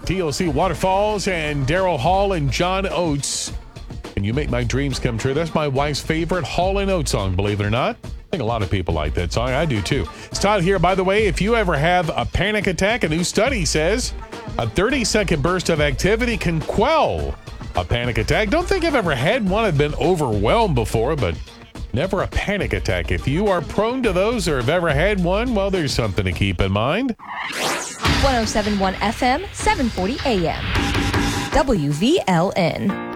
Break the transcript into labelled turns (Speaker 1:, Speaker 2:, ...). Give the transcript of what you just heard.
Speaker 1: TLC Waterfalls and Daryl Hall and John Oates. And You Make My Dreams Come True. That's my wife's favorite Hall & Oates song, believe it or not. I think a lot of people like that song. I do too. It's Todd here. By the way, if you ever have a panic attack, a new study says a 30-second burst of activity can quell a panic attack. Don't think I've ever had one. I've been overwhelmed before, but never a panic attack. If you are prone to those or have ever had one, well, there's something to keep in mind.
Speaker 2: 107.1 FM, 740 AM. WVLN.